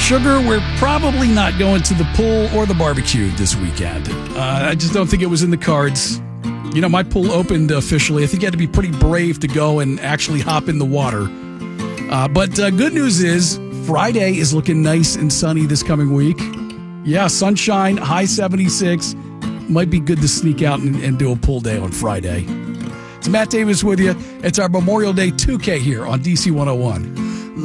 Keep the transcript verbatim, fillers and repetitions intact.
Sugar, we're probably not going to the pool or the barbecue this weekend. Uh, I just don't think it was in the cards. You know, my pool opened officially. I think you had to be pretty brave to go and actually hop in the water. Uh, but uh, good news is Friday is looking nice and sunny this coming week. Yeah, sunshine, high seventy-six. Might be good to sneak out and, and do a pool day on Friday. It's Matt Davis with you. It's our Memorial Day two K here on D C one oh one.